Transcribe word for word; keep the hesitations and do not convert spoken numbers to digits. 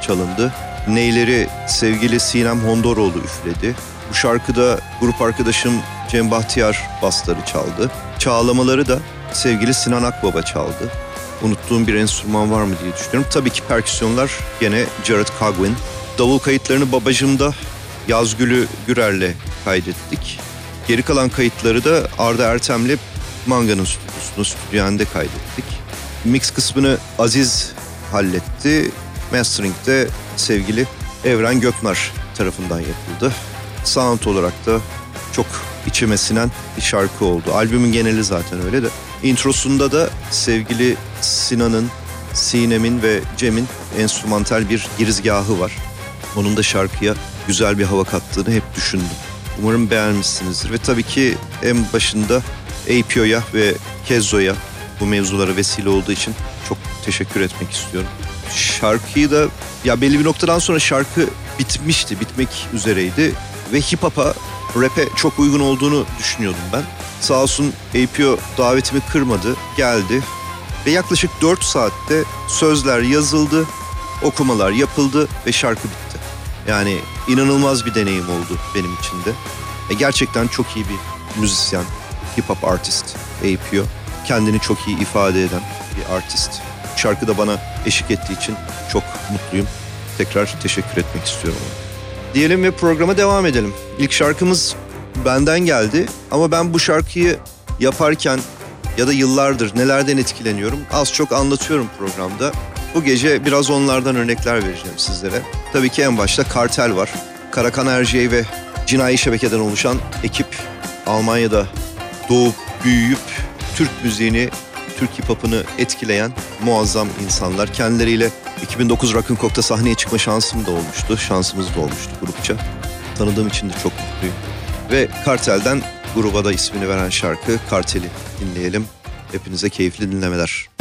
çalındı. Neyleri sevgili Sinem Hondoroğlu üfledi. Bu şarkıda grup arkadaşım Cem Bahtiyar basları çaldı. Çağlamaları da sevgili Sinan Akbaba çaldı. Unuttuğum bir enstrüman var mı diye düşünüyorum. Tabii ki perküsyonlar gene Jared Cogwin. Davul kayıtlarını babacımda Yazgül'ü Gürer'le kaydettik. Geri kalan kayıtları da Arda Ertem'le Manga'nın stüdyosunda, stüdyende kaydettik. Mix kısmını Aziz halletti. Mastering'de sevgili Evren Göknar tarafından yapıldı. Sound olarak da çok içime sinen bir şarkı oldu. Albümün geneli zaten öyle de. Introsunda da sevgili Sinan'ın, Sinem'in ve Cem'in enstrümantal bir girizgahı var. Onun da şarkıya güzel bir hava kattığını hep düşündüm. Umarım beğenmişsinizdir. Ve tabii ki en başında A P O'ya ve Kezzo'ya bu mevzulara vesile olduğu için çok teşekkür etmek istiyorum. Şarkıyı da ya belli bir noktadan sonra şarkı bitmişti, bitmek üzereydi. Ve hip hop'a, rap'e çok uygun olduğunu düşünüyordum ben. Sağ olsun A P O davetimi kırmadı, geldi. Ve yaklaşık dört saatte sözler yazıldı, okumalar yapıldı ve şarkı bitti. Yani inanılmaz bir deneyim oldu benim için de. E gerçekten çok iyi bir müzisyen, hip hop artist A P O. Kendini çok iyi ifade eden bir artist. Şarkı da bana eşlik ettiği için çok mutluyum. Tekrar teşekkür etmek istiyorum ona. Diyelim ve programa devam edelim. İlk şarkımız benden geldi ama ben bu şarkıyı yaparken ya da yıllardır nelerden etkileniyorum az çok anlatıyorum programda. Bu gece biraz onlardan örnekler vereceğim sizlere. Tabii ki en başta Kartel var. Karakan Erciyes ve Cinayi Şebeke'den oluşan ekip Almanya'da doğup büyüyüp Türk müziğini, Türk hip hop'unu etkileyen muazzam insanlar. Kendileriyle iki bin dokuz Rock'n'Coke'da sahneye çıkma şansım da olmuştu. Şansımız da olmuştu grupça. Tanıdığım için de çok mutluyum. Ve Kartel'den gruba da ismini veren şarkı Kartel'i dinleyelim. Hepinize keyifli dinlemeler.